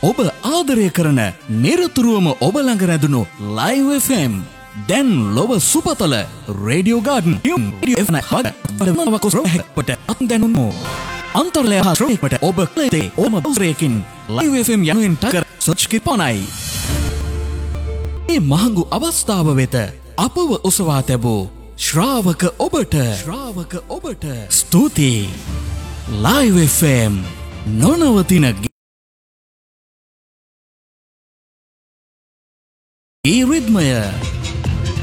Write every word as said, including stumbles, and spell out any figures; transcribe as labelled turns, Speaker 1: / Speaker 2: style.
Speaker 1: ඔබ ආදරය කරන නිරතුරුවම ඔබ ළඟ රැඳුණු ලයිව් එෆ් එම් දැන් ලොව සුපතල රේඩියෝ ගාඩන් ට අත්දැනුමෝ අන්තර්ලය හාශ්‍රෝකට ඔබ කලේතේ ඕම බෞරයකින් ලයිව් එෆ් එම් යනුවෙන් ටකර සොච්කි පනයි. ඒ මහඟු අවස්ථාව වෙත අපව ඔසවා තැබූ ශ්‍රාවක ඔබට ශ්‍රාවක ඔබට ස්තුතියි. ලයිව් එෆ් එම් නොනවතින ඒ රිද්මය